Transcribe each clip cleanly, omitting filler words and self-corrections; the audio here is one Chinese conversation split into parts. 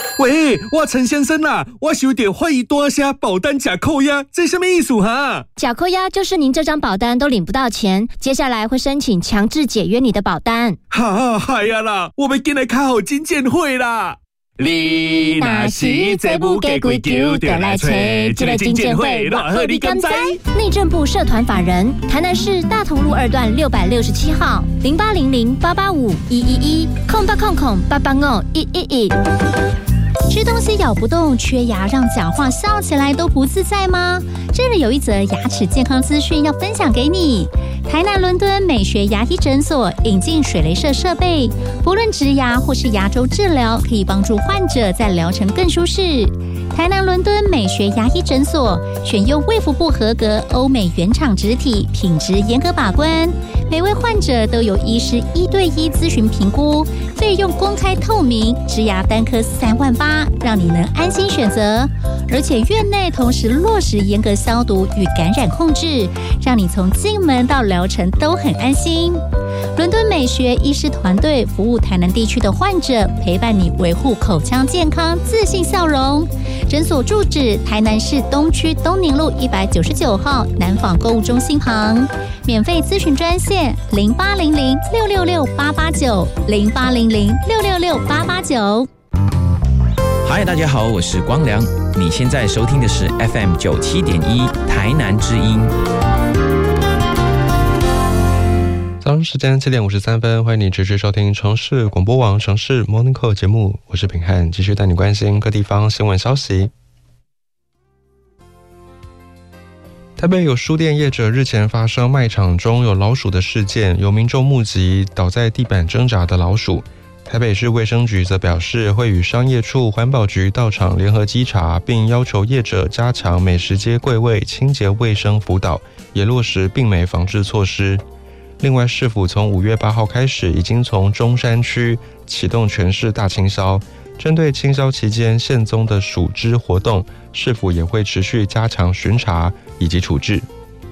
喂，我陈先生啊，我有点怀疑大虾保单假扣押，这什么意思哈？ 假扣押就是您这张保单都领不到钱，接下来会申请强制解约你的保单。 哈，嗨呀啦，我们进来开好金鉴会啦！你若是这不给规矩，就来找这个金鉴会，若好你敢知？ 内政部社团法人台南市大同路2段667号0800-885-111，0800-885-111。吃东西咬不动，缺牙让讲话笑起来都不自在吗？这里有一则牙齿健康资讯要分享给你。台南伦敦美学牙医诊所引进水雷射设备，不论植牙或是牙周治疗，可以帮助患者在疗程更舒适。台南伦敦美学牙医诊所选用卫福部合格欧美原厂植体，品质严格把关，每位患者都有医师1对1咨询评估，费用公开透明，植牙单颗3万8，让你能安心选择。而且院内同时落实严格消毒与感染控制，让你从进门到疗程都很安心。伦敦美学医师团队服务台南地区的患者，陪伴你维护口腔健康，自信笑容。诊所住址台南市东区东宁路199号南纺购物中心旁，免费咨询专线0800-666-889，0800-666-889。 嗨，大家好，我是光良。你现在收听的是 FM 97.1台南之音。 早上时间7点53分，欢迎你持续收听城市广播网城市 Morning Call 节目，我是品翰，继续带你关心各地方新闻消息。台北有书店业者日前发生卖场中有老鼠的事件，有民众目击倒在地板挣扎的老鼠。台北市卫生局则表示，会与商业处、环保局到场联合稽查，并要求业者加强美食街柜位清洁卫生辅导，也落实病媒防治措施。另外，市府从5月8号开始，已经从中山区启动全市大清消，针对清消期间现踪的鼠只活动，市府也会持续加强巡查以及处置。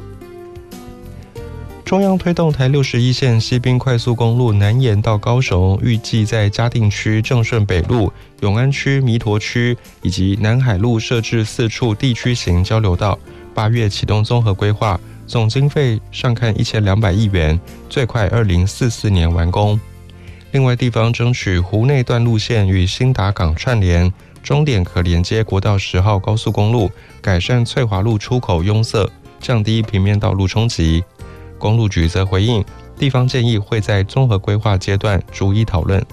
中央推动台61线西滨快速公路南延到高雄，预计在嘉定区正顺北路、永安区弥陀区以及南海路设置4处地区型交流道，8月启动综合规划，总经费上看1200亿元，最快2044年完工。另外，地方争取湖内段路线与新达港串联，终点可连接国道10号高速公路，改善翠华路出口拥塞，降低平面道路冲击。公路局则回应，地方建议会在综合规划阶段逐一讨论。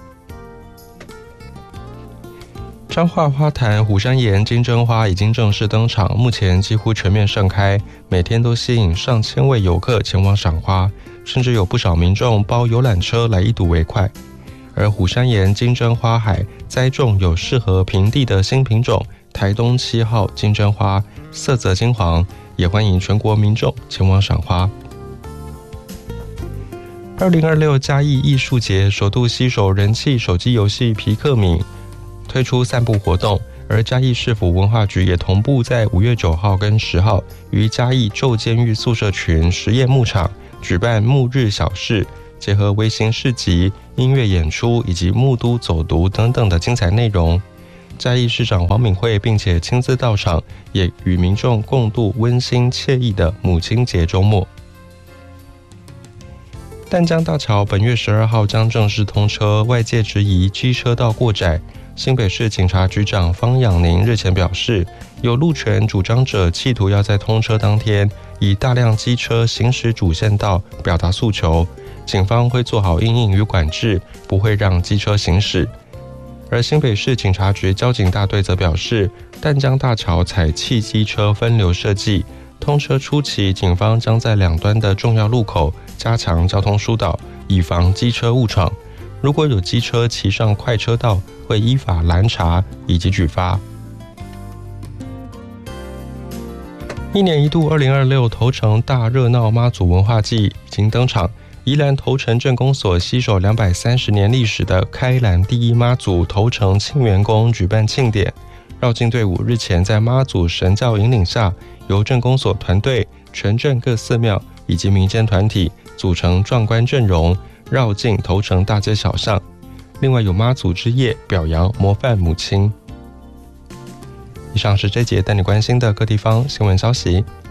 彰化花坛虎山岩金针花已经正式登场，目前几乎全面盛开，每天都吸引上千位游客前往赏花，甚至有不少民众包游览车来一睹为快。而虎山岩金针花海栽种有适合平地的新品种台东7号金针花，色泽金黄，也欢迎全国民众前往赏花。2026嘉义艺术节首度携手人气手机游戏皮克敏推出散步活动，而嘉义市府文化局也同步在5月9号跟10号于嘉义旧监狱宿舍群实验牧场举办牧日小市，结合微型市集、音乐演出以及木都走读等等的精彩内容。嘉义市长黄敏惠并且亲自到场，也与民众共度温馨惬意的母亲节周末。淡江大桥本月12号将正式通车，外界质疑机车道过窄。新北市警察局长方养宁日前表示，有路权主张者企图要在通车当天以大量机车行驶主线道表达诉求，警方会做好因应与管制，不会让机车行驶。而新北市警察局交警大队则表示，淡江大桥采汽机车分流设计，通车初期警方将在两端的重要路口加强交通疏导，以防机车误闯。如果有机车骑上快车道，会依法拦查以及举发。一年一度2026头城大热闹妈祖文化祭已经登场，宜兰头城镇公所携手230年历史的开兰第一妈祖头城庆元宫举办庆典，绕境队伍日前在妈祖神教引领下，由镇公所团队、全镇各寺庙以及民间团体组成壮观阵容，绕境头城大街小巷。另外有妈祖之夜表扬模范母亲。 以上是这节带你关心的各地方新闻消息。